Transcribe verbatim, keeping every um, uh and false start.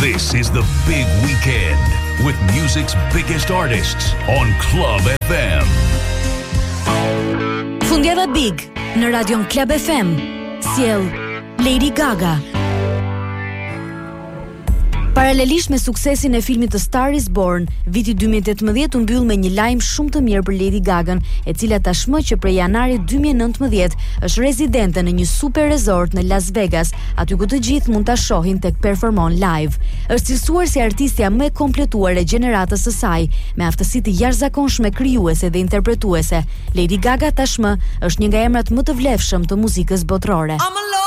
This is the big weekend with music's biggest artists on Club F M. Fundjava Big në radion Club F M. Sjell Lady Gaga. Paralelisht me suksesin e filmit A Star Is Born, viti dy mijë e tetëmbëdhjetë u mbyll me një lajm shumë të mirë për Lady Gaga, e cila tashmë që prej janarit dy mijë e nëntëmbëdhjetë është rezidente në një super resort në Las Vegas, aty ku të gjithë mund ta shohin tek performon live. Është cilësuar si artistja më e kompletuar e gjeneratës së saj, me aftësi të jashtëzakonshme krijuese dhe interpretuese. Lady Gaga tashmë është një nga emrat më të vlefshëm të muzikës botërore.